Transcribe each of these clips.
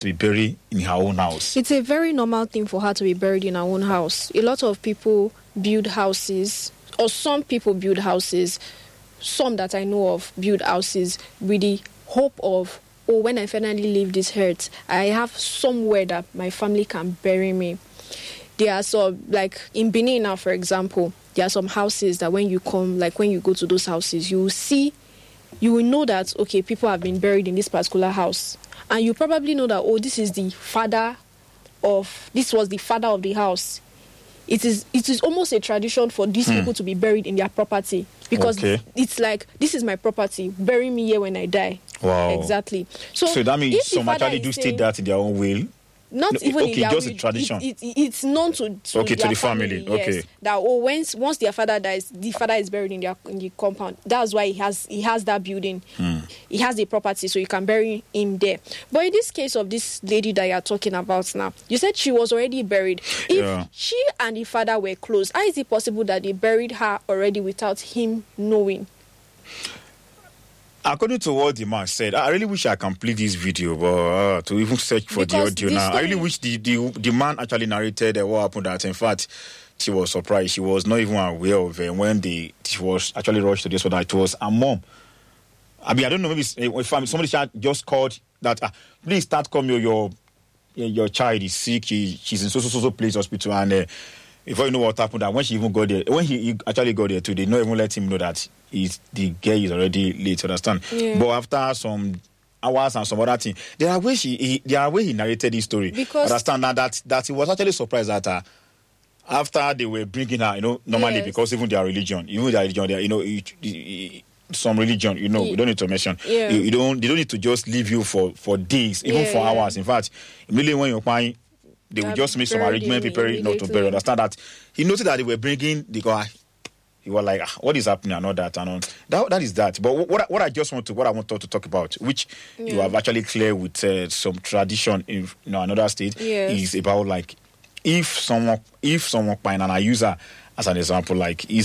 to be buried in her own house? It's a very normal thing for her to be buried in her own house. A lot of people build houses, or some people build houses, some that I know of build houses with the hope of, oh, when I finally leave this earth, I have somewhere that my family can bury me. There are some, like in Benin now, for example, there are some houses that when you come, like when you go to those houses, you will know that, okay, people have been buried in this particular house. And you probably know that, oh, this was the father of the house. It is almost a tradition for these people to be buried in their property. Because it's like, this is my property, bury me here when I die. Wow. Exactly. So that means some actually do state that in their own will? Not even in their just will. a tradition. It's known to the family. Yes, okay. That once their father dies, the father is buried in the compound. That's why he has that building. He has the property, so you can bury him there. But in this case of this lady that you are talking about now, you said she was already buried. If she and the father were close, how is it possible that they buried her already without him knowing? According to what the man said, I really wish I can play this video, but to even search for the audio now. I really wish the man actually narrated what happened. That in fact, she was surprised. She was not even aware of it when she was actually rushed to this one. It was her mom. I mean, I don't know, maybe if somebody just called that, please start coming, your child is sick, she's in so place hospital, and before you know what happened, that when she even got there, when he actually got there too, they not even let him know that the girl is already late, understand? Yeah. But after some hours and some other thing, there are ways he narrated this story. Because understand that he was actually surprised that after they were bringing her, normally because even their religion, some religion, we don't need to mention. Yeah. They don't need to just leave you for days, even for hours. In fact, immediately when you're crying, they will just make some arrangement, preparing not to bury. Understand that he noticed that they were bringing the guy. He was like, what is happening and all that and all. That is that. But what I want to talk about, which you have actually clear with some tradition in another state, is about like if someone and I use her as an example, like is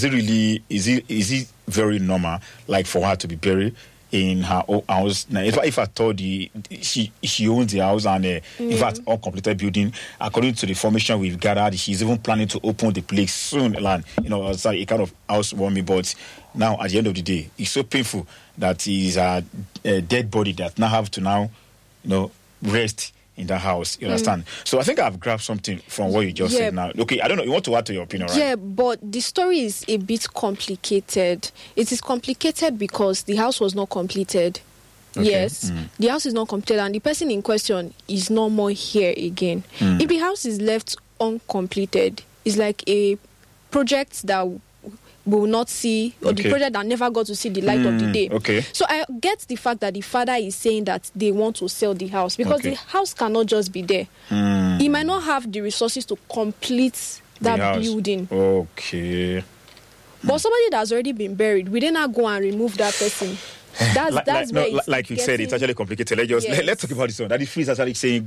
it very normal like for her to be buried in her own house? Now, if I told you she owns the house and in fact uncompleted building, according to the information we've gathered, she's even planning to open the place soon. It's like a kind of housewarming. But now at the end of the day, it's so painful that is a dead body that now have to rest in the house. You understand? So I think I've grabbed something from what you just said now. Okay, I don't know. You want to add to your opinion, right? Yeah, but the story is a bit complicated. It is complicated because the house was not completed. Okay. Yes, the house is not completed and the person in question is no more here again. If the house is left uncompleted, it's like a project that will not see, or the project that never got to see the light of the day. Okay. So I get the fact that the father is saying that they want to sell the house because the house cannot just be there. He might not have the resources to complete that building. Okay. But somebody that's already been buried, we didn't go and remove that person. That's like you said, it's actually complicated. Let's talk about this one. That the Freeze actually saying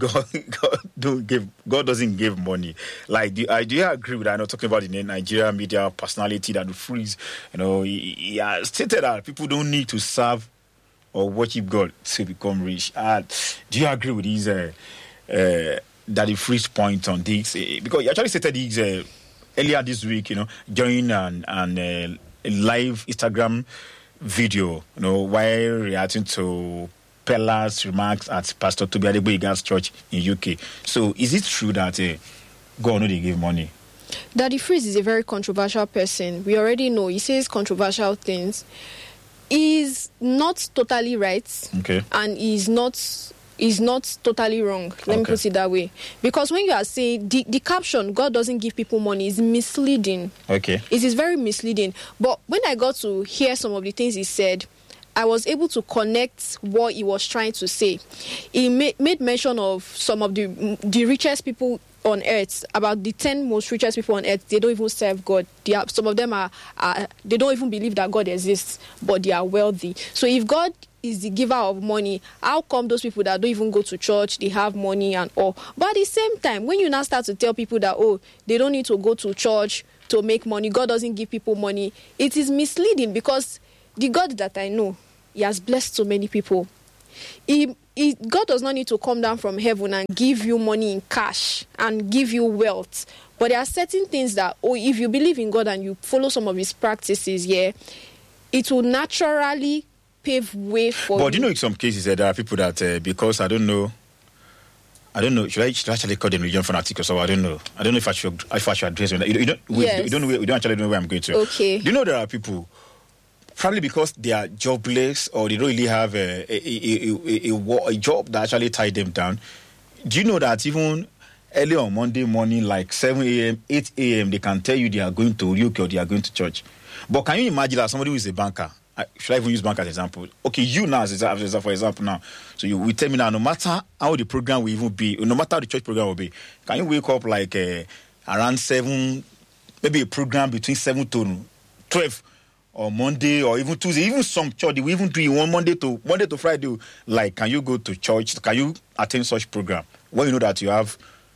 God doesn't give money. Like, do you agree with that? I'm not talking about the Nigerian media personality that the Freeze, he has stated that people don't need to serve or worship God to become rich. Do you agree with his that the Freeze point on this? Because he actually stated these earlier this week, during an live Instagram video, while reacting to Pella's remarks at Pastor Toby Adegboyega's church in UK. So, is it true that God they give money? Daddy Freeze is a very controversial person. We already know he says controversial things. He's not totally right, and he's not totally wrong. Let me put it that way. Because when you are saying the caption, God doesn't give people money, is misleading. Okay. It is very misleading. But when I got to hear some of the things he said, I was able to connect what he was trying to say. He made mention of some of the richest people on earth, about the 10 most richest people on earth. They don't even serve God. Some of them are they don't even believe that God exists, but they are wealthy. So if God is the giver of money, how come those people that don't even go to church, they have money and all? But at the same time, when you now start to tell people that, they don't need to go to church to make money, God doesn't give people money, it is misleading, because the God that I know, he has blessed so many people. He God does not need to come down from heaven and give you money in cash and give you wealth. But there are certain things that, if you believe in God and you follow some of his practices, it will naturally pave way for But you know, in some cases, there are people that, because I don't know, should I actually call them religion fanatics or I don't know. I don't know if I should address them. You don't actually know where I'm going to. Okay. Do you know there are people, probably because they are jobless or they don't really have a job that actually tied them down. Do you know that even early on Monday morning, like 7 a.m., 8 a.m., they can tell you they are going to Ryuk or they are going to church? But can you imagine that somebody who is a banker, should I even use bank as an example? Okay, you now, for example now, so you will tell me now, no matter how the program will even be, no matter how the church program will be, can you wake up like around 7, maybe a program between 7 to 12 or Monday or even Tuesday, even some church, they will even do it one Monday to Friday. Like, can you go to church? Can you attend such program? When you know that you have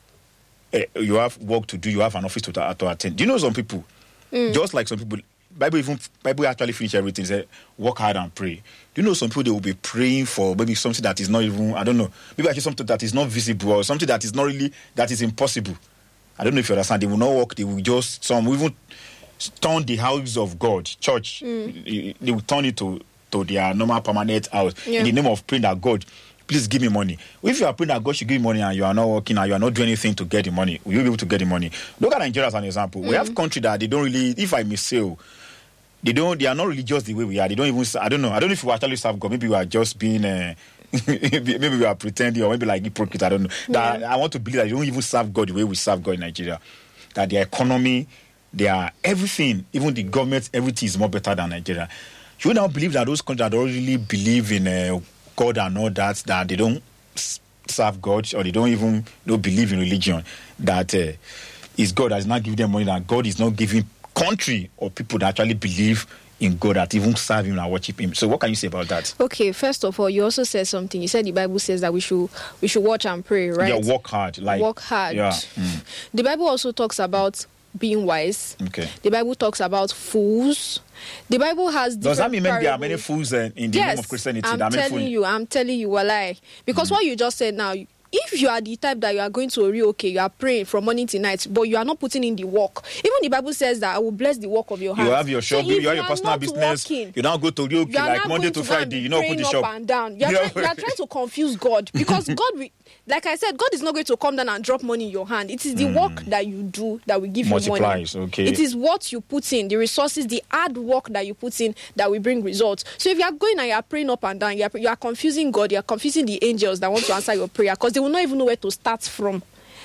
work to do, you have an office to attend. Do you know some people, just like some people, Bible actually finish everything, say work hard and pray. Do you know some people, they will be praying for maybe something that is not even, I don't know, maybe actually something that is not visible or something that is not really, that is impossible. I don't know if you understand. They will not work, they will just, some will even turn the house of God, church, they will turn it to their normal permanent house in the name of praying that God, please give me money. If you are praying that God should give you money and you are not working and you are not doing anything to get the money, will you be able to get the money? Look at Nigeria as an example. We have country that they don't really, if I may say, they are not religious the way we are. They don't even, I don't know if we actually serve God. Maybe we are just being, maybe we are pretending or maybe like hypocrite. I don't know. That I want to believe that they don't even serve God the way we serve God in Nigeria. That their economy, their everything, even the government, everything is more better than Nigeria. You now believe that those countries that don't really believe in God and all that they don't serve God or they don't even believe in religion, that is God that is not giving them money, that God is not giving country or people that actually believe in God, that even serve him and worship him. So what can you say about that? Okay, first of all, you also said something. You said the Bible says that we should watch and pray, right? Yeah, work hard. Work hard. Yeah. The Bible also talks about being wise. Okay. The Bible talks about fools. The Bible has different Does that mean parables. There are many fools in the name of Christianity? I'm telling you a lie. Because what you just said now, if you are the type that you are going to Orioke, you are praying from morning to night, but you are not putting in the work. Even the Bible says that I will bless the work of your hands. You have your shop, you have your personal business. Working, you now go to Orioke like Monday to Friday. You know, put the shop up and down. You are trying to confuse God, because God, like I said, God is not going to come down and drop money in your hand. It is the work that you do that will give you money. Okay. It is what you put in, the resources, the hard work that you put in that will bring results. So if you are going and you are praying up and down, you are confusing God, you are confusing the angels that want to answer your prayer, because they will not even know where to start from.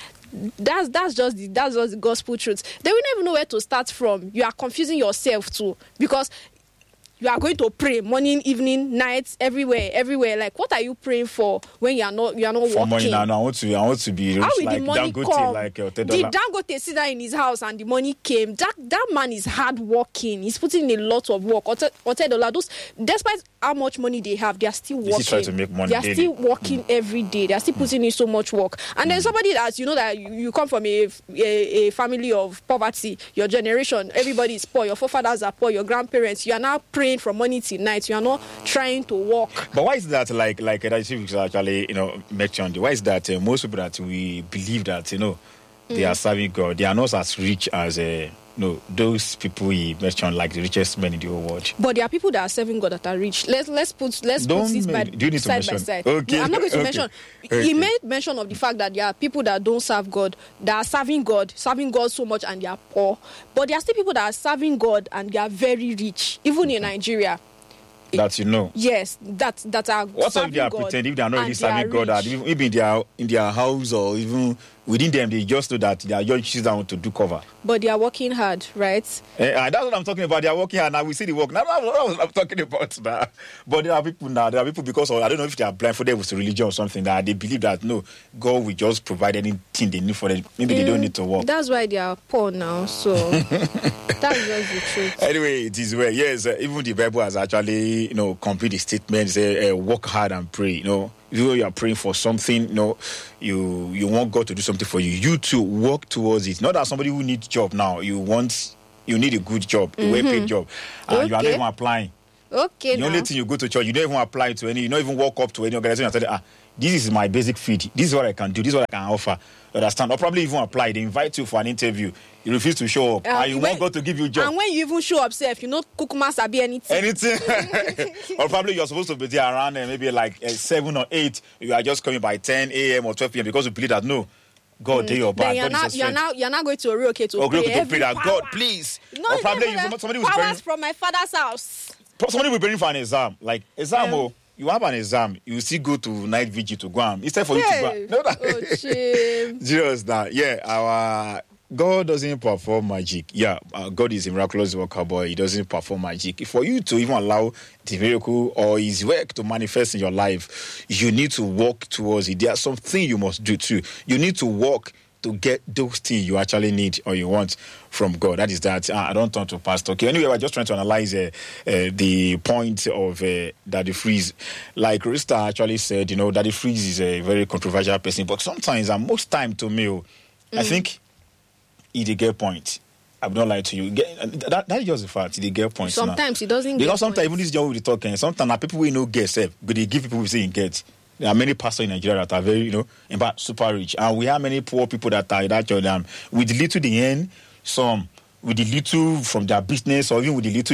That's just the gospel truth. They will not even know where to start from. You are confusing yourself too, because you are going to pray morning, evening, nights, everywhere. Like, what are you praying for when you are not working? For money now, I want to be rich. How will like the money Dangote, come? like $10. Did Dangote sit down in his house and the money came? That man is hard working. He's putting in a lot of work. $10. Those, despite how much money they have, they are still working. Trying to make money. They are still working every day. They are still putting in so much work. And then somebody that you come from a family of poverty. Your generation, everybody is poor. Your forefathers are poor. Your grandparents. You are now praying from morning till night. You are not trying to work. But why is that? Like actually mentioned. Why is that most people that we believe that they are serving God, they are not as rich as those people he mentioned, like the richest men in the whole world. But there are people that are serving God that are rich. Let's put this side by side. Okay. No, I'm not going to mention. Okay. He made mention of the fact that there are people that don't serve God, that are serving God so much, and they are poor. But there are still people that are serving God and they are very rich, even in Nigeria. That yes, that are. What if they are pretending, if they are not really serving God, that even in their house or even within them, they just know that they are young children that want to do cover. But they are working hard, right? That's what I'm talking about. They are working hard. Now we see the work. Now that's what I'm talking about now. But there are people because I don't know if they are blindfolded with religion or something, that they believe that no, God will just provide anything they need for them. Maybe they don't need to work. That's why they are poor now. So that's just the truth. Anyway, it is well. Yes, even the Bible has actually complete the statement. Say work hard and pray. If you are praying for something, you want God to do something for you. You too work towards it. Not that somebody who needs job now. You need a good job, a well-paid job, and you are not even applying. Okay. The only thing you go to church, you don't even apply to any. You don't even walk up to any organization and say, this is my basic feed. This is what I can do. This is what I can offer. Understand? Or probably even apply. They invite you for an interview. You refuse to show up. And you want God to give you a job. And when you even show up, self, you know, Kukuma sabi anything. Anything. Or probably you're supposed to be there around maybe like 7 or 8. You are just coming by 10 a.m. or 12 p.m. because you believe that no. God, do your bad. You're not going to Ori Oke to pray that God, please. No, or probably somebody was powers from my father's house. Somebody will bring for an exam. Like exam, you have an exam, you still go to night vigil to go on. Instead for you to go. No, shame. Just that. Yeah, our God doesn't perform magic. Yeah, God is a miraculous worker, but He doesn't perform magic. For you to even allow the miracle or His work to manifest in your life, you need to walk towards it. There's something you must do too. You need to walk to get those things you actually need or you want from God. That is that. I don't turn to Pastor. Okay. Anyway, we're just trying to analyze the point of Daddy Freeze. Like Rista actually said, Daddy Freeze is a very controversial person, but sometimes and most time to me, I think he did get point. I'm not lying to you. That is just the fact. He did get points. Sometimes he doesn't get because sometimes even this job with the talking, sometimes people we know get safe, but they give people we say get. There are many pastors in Nigeria that are very, in fact, super rich. And we have many poor people that are that with little the end, some with the little from their business or even with the little